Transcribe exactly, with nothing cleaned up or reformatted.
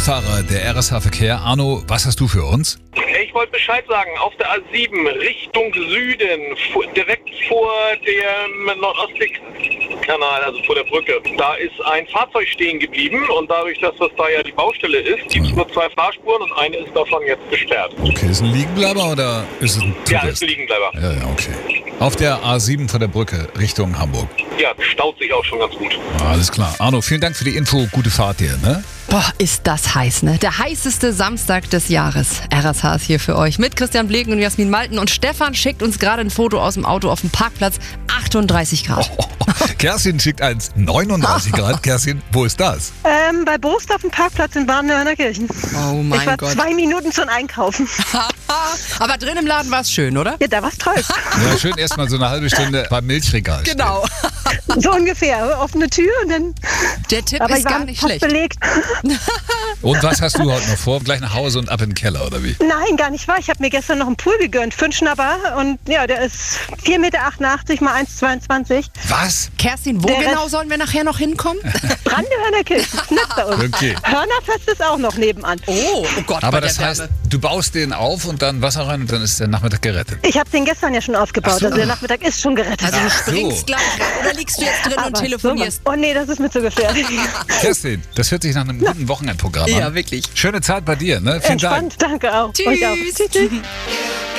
Radfahrer der R S H-Verkehr. Arno, was hast du für uns? Ich wollte Bescheid sagen, auf der A sieben Richtung Süden, fu- direkt vor dem Nordostseekanal, also vor der Brücke, da ist ein Fahrzeug stehen geblieben und dadurch, dass das da ja die Baustelle ist, gibt es nur zwei Fahrspuren und eine ist davon jetzt gesperrt. Okay, ist ein Liegenbleiber oder ist es ein Tourist? Ja, ist ein Liegenbleiber. Ja, ja, okay. Auf der A sieben von der Brücke Richtung Hamburg. Ja, staut sich auch schon ganz gut. Alles klar. Arno, vielen Dank für die Info. Gute Fahrt dir, ne? Boah, ist das heiß, ne? Der heißeste Samstag des Jahres. R S H ist hier für euch mit Christian Bleken und Jasmin Malten. Und Stefan schickt uns gerade ein Foto aus dem Auto auf dem Parkplatz. achtunddreißig Grad. Oh, Kerstin schickt eins, neununddreißig Grad. Kerstin, wo ist das? Ähm, bei Bost auf dem Parkplatz in Baden-Kirchen. Oh mein Ich war Gott. zwei Minuten zum Einkaufen. Aber drin im Laden war es schön, oder? Ja, da war's toll. Ja, schön erstmal so eine halbe Stunde beim Milchregal stehen. Genau. So ungefähr. Offene Tür und dann. Der Tipp Aber ist ich war gar nicht fast schlecht. belegt. Und was hast du heute noch vor? Gleich nach Hause und ab in den Keller, oder wie? Nein, gar nicht wahr. Ich habe mir gestern noch einen Pool gegönnt für einen Schnapper. Und ja, der ist vier Meter achtundachtzig mal eins Komma zweiundzwanzig. Was? Kerstin, wo Der genau Rest- sollen wir nachher noch hinkommen? Brandehörnerkirchen. Das ist nett bei uns. Okay. Hörnerfest ist auch noch nebenan. Oh, oh Gott, Aber bei der das heißt, Wärme. du baust den auf und dann Wasser rein und dann ist der Nachmittag gerettet. Ich habe den gestern ja schon aufgebaut. Ach so. Also der Nachmittag ist schon gerettet. Also du Ach so. springst gleich rein. Oder liegst du jetzt drin und Aber telefonierst? sowas. Oh nee, das ist mir zu gefährlich. Kerstin, das hört sich nach einem guten Wochenendprogramm an. Ja, wirklich. Schöne Zeit bei dir, ne? Vielen Dank. Entspannt. Danke auch. Tschüss. Euch auch. Tschüss. tschüss.